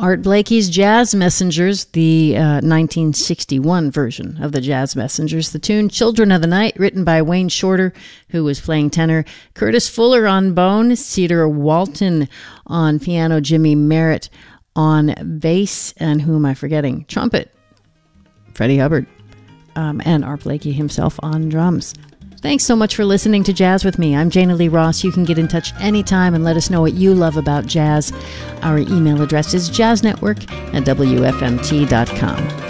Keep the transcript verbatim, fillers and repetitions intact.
Art Blakey's Jazz Messengers, the uh, nineteen sixty-one version of the Jazz Messengers. The tune Children of the Night, written by Wayne Shorter, who was playing tenor, Curtis Fuller on bone, Cedar Walton on piano, Jimmy Merritt on bass, and who am I forgetting? Trumpet, Freddie Hubbard, um, and Art Blakey himself on drums. Thanks so much for listening to Jazz with me. I'm Jana Lee Ross. You can get in touch anytime and let us know what you love about jazz. Our email address is jazznetwork at w f m t dot com.